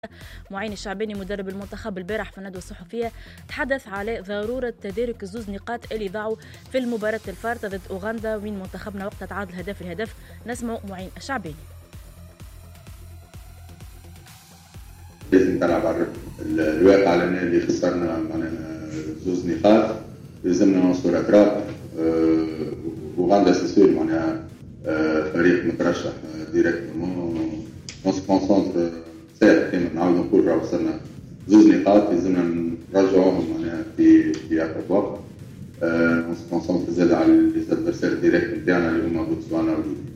معين الشعباني مدرب المنتخب البارح في الندوة الصحفية تحدث على ضرورة تدارك الزوز نقاط اللي ضاعوا في المباراة الفارطة ضد أوغندا وين منتخبنا وقتها تعادل الهدف. نسمع معين الشعباني. لازم تلعب على الواقع لأن اللي خسرنا معناها زوز نقاط لازمنا نوصلوا الأتراك. أوغندا سيسول معناها فريق مترشح ديريكتومون نص كونسونتر ساعة كما نعاودوا نقول راه وصلنا زوز نقاط لازمنا نرجعوهم معناها في أقرب وقت. نص كونسونتر زاد على الأدفيرسير ديريكت نتاعنا اللي هما بوتسوانا وليبيا.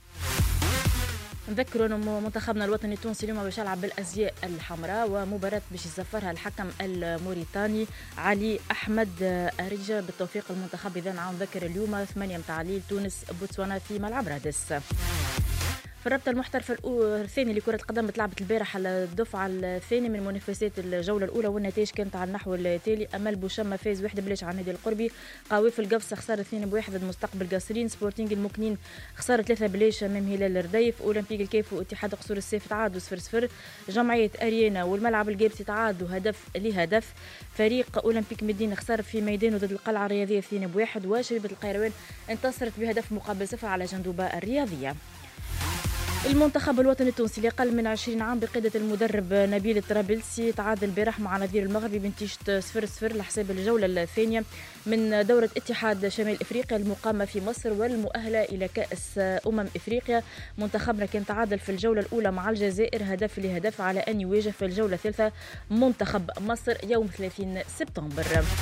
نذكروا أن منتخبنا الوطني التونسي اليوم باش يلعب بالأزياء الحمراء ومباراة باش يزفرها الحكم الموريتاني علي أحمد أريجا بالتوفيق المنتخب. إذا نعاود نذكر اليوم 8 متاع الليل تونس بوتسوانا في ملعب رادس. في الرابطة المحترفة الثاني لكرة القدم تلعبت البارح على الدفعة الثانية من منافسات الجولة الأولى والنتائج كانت على النحو التالي. أمل بوشمة فاز 1-0 على النادي القربي. قوافل القفصة خسارة 2-1 ضد مستقبل قاصرين. سبورتينغ المكنين خسارة 3-0 أمام هلال الرديف. أولمبيك الكيف واتحاد قصور السيف تعادلوا 0-0. جمعية أريانا والملعب الجابسي تعادلوا هدف. فريق أولمبيك مدينة خسارة في ميدانه ضد القلعة الرياضية 2-1. وشبيبة القيروان انتصرت بهدف مقابل 0 على جندوبة الرياضية. المنتخب الوطني التونسي اللي أقل من 20 عام بقيادة المدرب نبيل الطرابلسي تعادل البارح مع نظير المغربي بنتيجة 0-0 لحساب الجولة الثانية من دورة اتحاد شمال إفريقيا المقامة في مصر والمؤهلة إلى كأس أفريقيا. منتخبنا كان تعادل في الجولة الأولى مع الجزائر 0-0 على أن يواجه في الجولة الثالثة منتخب مصر يوم 30 سبتمبر.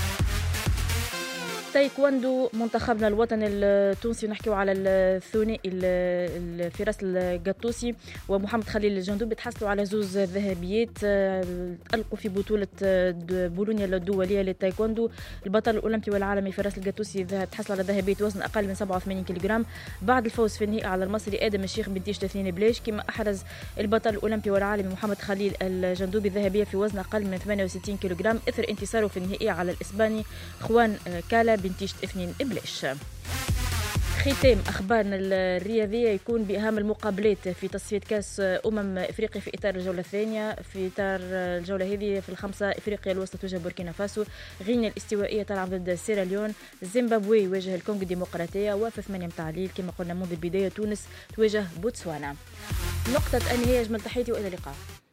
تايكوندو منتخبنا الوطني التونسي نحكيو على الثنائي الفراس القطوسي ومحمد خليل الجندوبي تحصلوا على زوز ذهبيات ألقوا في بطولة بولونيا الدولية للتايكوندو. البطل الأولمبي والعالمي فراس القطوسي تحصل على ذهبية وزن أقل من 87 كيلوغرام بعد الفوز في النهائي على المصري آدم الشيخ بنتيجة 2-0. كما أحرز البطل الأولمبي والعالمي محمد خليل الجندوبي ذهبية في وزن أقل من 68 كيلوغرام إثر انتصاره في النهائي على الإسباني خوان كالا بنتيجة 2-0. ختام أخبارنا الرياضية يكون بأهم المقابلات في تصفية كأس إفريقيا في إطار الجولة الثانية. في إطار الجولة هذه في الخمسة إفريقيا الوسطى تواجه بوركينا فاسو. غينيا الاستوائية تلعب ضد سيراليون. زيمبابوي يواجه الكونغو الديمقراطية. وفي 8 متاع الليل كما قلنا منذ البداية تونس تواجه بوتسوانا. نقطة النهاية أجمل تحياتي وإلى اللقاء.